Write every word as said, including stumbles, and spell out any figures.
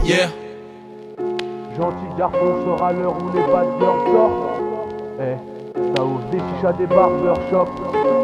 Yeah. Gentil garçon sera l'heure où les bad girls sortent. Eh, ça ouvre des chichas, des barbershops.